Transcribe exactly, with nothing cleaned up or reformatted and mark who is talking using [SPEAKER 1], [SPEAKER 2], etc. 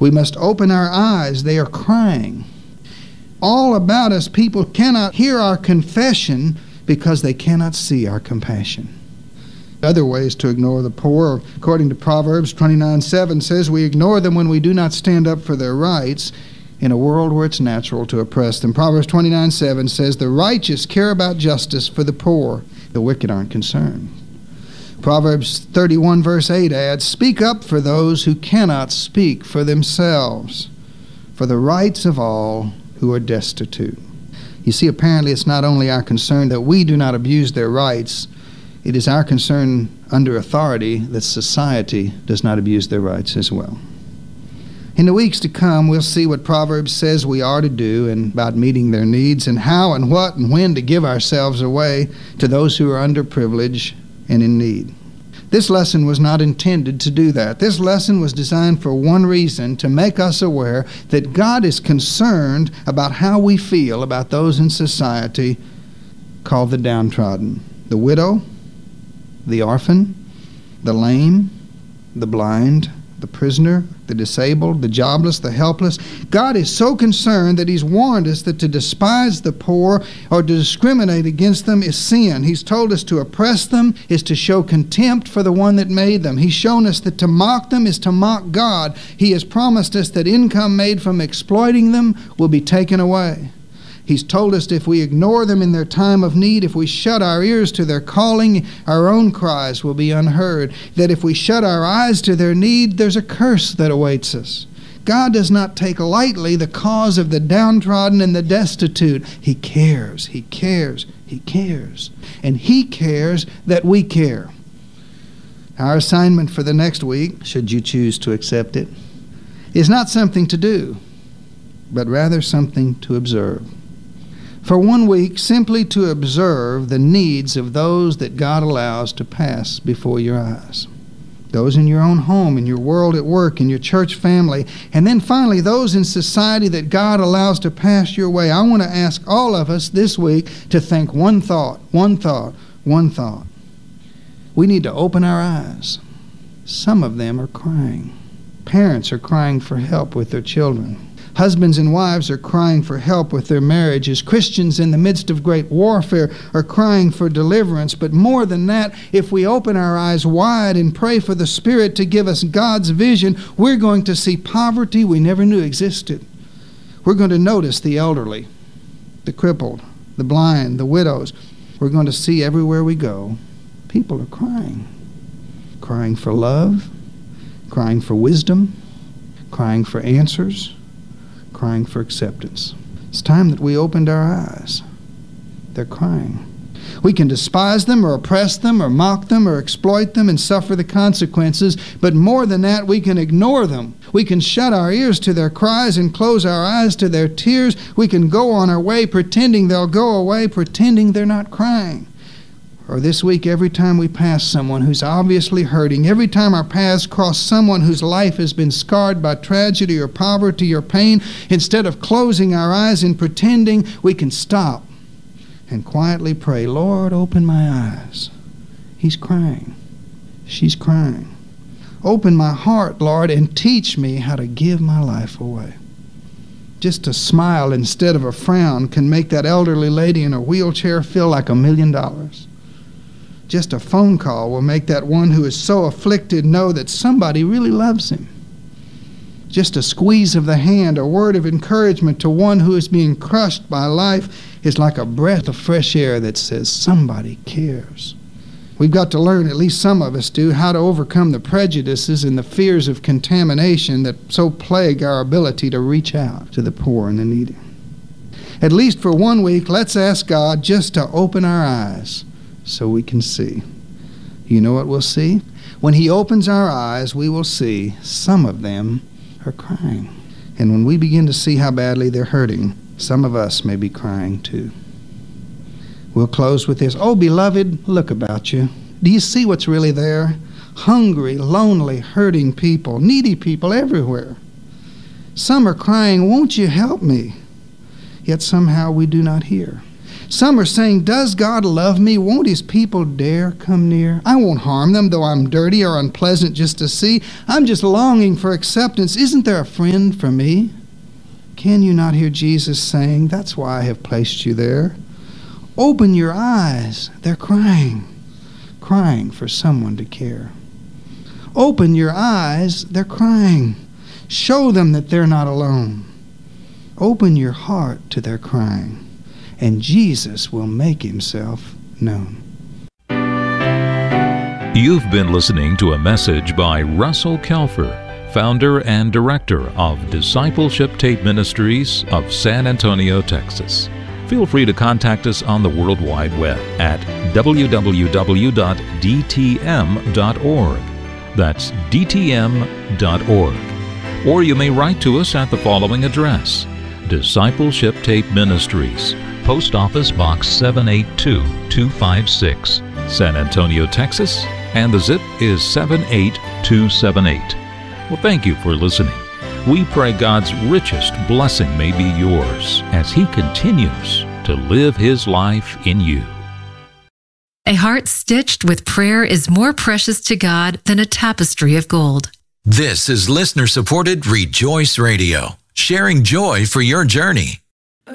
[SPEAKER 1] We must open our eyes. They are crying. All about us, people cannot hear our confession because they cannot see our compassion. Other ways to ignore the poor, according to Proverbs twenty-nine seven, says we ignore them when we do not stand up for their rights in a world where it's natural to oppress them. Proverbs twenty-nine seven says the righteous care about justice for the poor. The wicked aren't concerned. Proverbs thirty-one verse eight adds, speak up for those who cannot speak for themselves, for the rights of all who are destitute. You see, apparently it's not only our concern that we do not abuse their rights, it is our concern under authority that society does not abuse their rights as well. In the weeks to come, we'll see what Proverbs says we are to do and about meeting their needs, and how and what and when to give ourselves away to those who are underprivileged and in need. This lesson was not intended to do that. This lesson was designed for one reason, to make us aware that God is concerned about how we feel about those in society called the downtrodden, the widow, the orphan, the lame, the blind, the prisoner, the disabled, the jobless, the helpless. God is so concerned that He's warned us that to despise the poor or to discriminate against them is sin. He's told us to oppress them is to show contempt for the one that made them. He's shown us that to mock them is to mock God. He has promised us that income made from exploiting them will be taken away. He's told us that if we ignore them in their time of need, if we shut our ears to their calling, our own cries will be unheard. That if we shut our eyes to their need, there's a curse that awaits us. God does not take lightly the cause of the downtrodden and the destitute. He cares, He cares, He cares. And He cares that we care. Our assignment for the next week, should you choose to accept it, is not something to do, but rather something to observe. For one week, simply to observe the needs of those that God allows to pass before your eyes. Those in your own home, in your world at work, in your church family, and then finally those in society that God allows to pass your way. I want to ask all of us this week to think one thought, one thought, one thought. We need to open our eyes. Some of them are crying. Parents are crying for help with their children. Husbands and wives are crying for help with their marriages. Christians in the midst of great warfare are crying for deliverance. But more than that, if we open our eyes wide and pray for the Spirit to give us God's vision, we're going to see poverty we never knew existed. We're going to notice the elderly, the crippled, the blind, the widows. We're going to see everywhere we go, people are crying. Crying for love, crying for wisdom, crying for answers, crying for acceptance. It's time that we opened our eyes. They're crying. We can despise them or oppress them or mock them or exploit them and suffer the consequences, but more than that, we can ignore them. We can shut our ears to their cries and close our eyes to their tears. We can go on our way pretending they'll go away, pretending they're not crying. Or this week, every time we pass someone who's obviously hurting, every time our paths cross someone whose life has been scarred by tragedy or poverty or pain, instead of closing our eyes and pretending, we can stop and quietly pray, Lord, open my eyes. He's crying. She's crying. Open my heart, Lord, and teach me how to give my life away. Just a smile instead of a frown can make that elderly lady in a wheelchair feel like a million dollars. Just a phone call will make that one who is so afflicted know that somebody really loves him. Just a squeeze of the hand, a word of encouragement to one who is being crushed by life is like a breath of fresh air that says somebody cares. We've got to learn, at least some of us do, how to overcome the prejudices and the fears of contamination that so plague our ability to reach out to the poor and the needy. At least for one week, let's ask God just to open our eyes so we can see. You know what we'll see? When He opens our eyes, we will see some of them are crying. And when we begin to see how badly they're hurting, some of us may be crying too. We'll close with this. Oh, beloved, look about you. Do you see what's really there? Hungry, lonely, hurting people, needy people everywhere. Some are crying, won't you help me? Yet somehow we do not hear. Some are saying, does God love me? Won't his people dare come near? I won't harm them, though I'm dirty or unpleasant just to see. I'm just longing for acceptance. Isn't there a friend for me? Can you not hear Jesus saying, that's why I have placed you there? Open your eyes. They're crying, crying for someone to care. Open your eyes. They're crying. Show them that they're not alone. Open your heart to their crying, and Jesus will make himself known.
[SPEAKER 2] You've been listening to a message by Russell Kelfer, founder and director of Discipleship Tape Ministries of San Antonio, Texas. Feel free to contact us on the World Wide Web at w w w dot d t m dot org. That's d t m dot org. Or you may write to us at the following address: Discipleship Tape Ministries, Post Office Box seven eight two two five six, San Antonio, Texas, and the zip is seven eight two seven eight. Well, thank you for listening. We pray God's richest blessing may be yours as He continues to live His life in you.
[SPEAKER 3] A heart stitched with prayer is more precious to God than a tapestry of gold.
[SPEAKER 4] This is listener-supported Rejoice Radio, sharing joy for your journey.